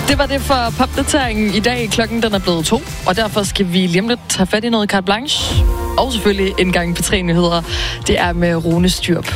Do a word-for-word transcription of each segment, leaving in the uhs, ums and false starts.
Det var det for popdateringen i dag. Klokken den er blevet to, og derfor skal vi lige om lidt tage fat i noget carte blanche. Og selvfølgelig en gang P tre Nyheder. Det er med Rune Styrp.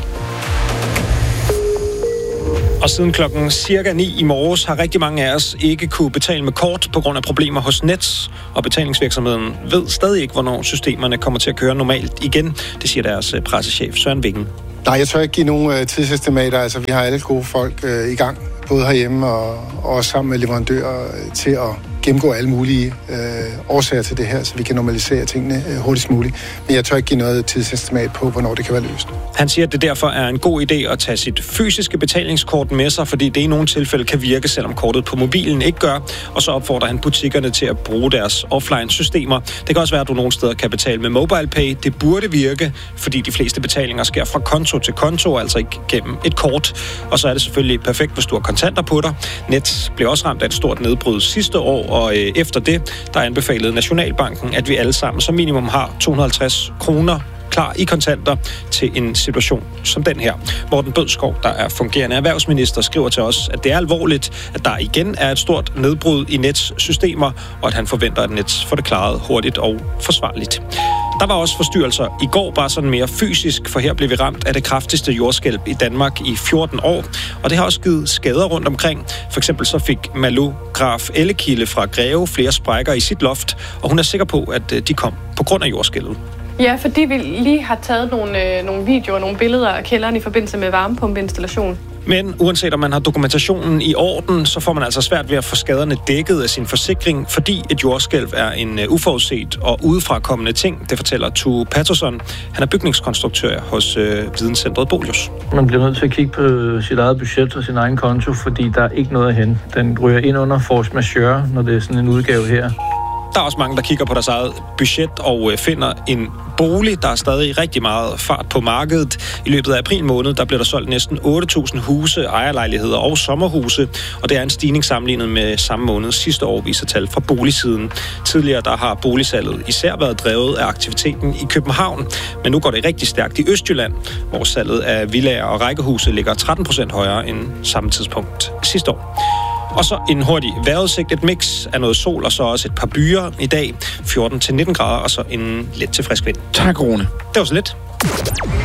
Og siden klokken cirka ni i morges har rigtig mange af os ikke kunne betale med kort på grund af problemer hos Nets, og betalingsvirksomheden ved stadig ikke, hvornår systemerne kommer til at køre normalt igen. Det siger deres pressechef Søren Vingen. Nej, jeg tør ikke give nogen uh, tidsestimater. Altså, vi har alle gode folk uh, i gang, både herhjemme og, og sammen med leverandører uh, til at gennemgå alle mulige øh, årsager til det her, så vi kan normalisere tingene øh, hurtigst muligt. Men jeg tør ikke give noget tidsestimat på, hvornår det kan være løst. Han siger, at det derfor er en god idé at tage sit fysiske betalingskort med sig, fordi det i nogle tilfælde kan virke, selvom kortet på mobilen ikke gør. Og så opfordrer han butikkerne til at bruge deres offline-systemer. Det kan også være, at du nogle steder kan betale med MobilePay. Det burde virke, fordi de fleste betalinger sker fra konto til konto, altså ikke gennem et kort. Og så er det selvfølgelig perfekt, hvis du har kontanter på dig. Nets blev også ramt af et stort nedbrud sidste år, og øh, efter det, der anbefalede Nationalbanken, at vi alle sammen som minimum har to hundrede og halvtreds kroner klar i kontanter til en situation som den her. Morten Bødskov, der er fungerende erhvervsminister, skriver til os, at det er alvorligt, at der igen er et stort nedbrud i Nets systemer, og at han forventer, at Nets får det klaret hurtigt og forsvarligt. Der var også forstyrrelser i går, bare sådan mere fysisk, for her blev vi ramt af det kraftigste jordskælv i Danmark i fjorten år, og det har også givet skader rundt omkring. For eksempel så fik Malou Graf Ellekilde fra Greve flere sprækker i sit loft, og hun er sikker på, at de kom på grund af jordskælvet. Ja, fordi vi lige har taget nogle, øh, nogle videoer og nogle billeder af kælderen i forbindelse med varmepumpeinstallation. Men uanset om man har dokumentationen i orden, så får man altså svært ved at få skaderne dækket af sin forsikring, fordi et jordskælv er en uh, uforudset og udefrakommende ting, det fortæller Tue Patterson. Han er bygningskonstruktør hos uh, videnscentret Bolius. Man bliver nødt til at kigge på sit eget budget og sin egen konto, fordi der er ikke noget at hente. Den ryger ind under force majeure, når det er sådan en udgave her. Der er også mange, der kigger på deres eget budget og finder en bolig. Der er stadig rigtig meget fart på markedet. I løbet af april måned, der blev der solgt næsten otte tusind huse, ejerlejligheder og sommerhuse. Og det er en stigning sammenlignet med samme måned sidste år, viser tal fra boligsiden. Tidligere der har boligsalget især været drevet af aktiviteten i København. Men nu går det rigtig stærkt i Østjylland, hvor salget af villaer og rækkehuse ligger tretten procent højere end samme tidspunkt sidste år. Og så en hurtig vejrudsigt, et mix af noget sol og så også et par byer i dag. fjorten til nitten grader og så en let til frisk vind. Tak, Rune. Det var så lidt.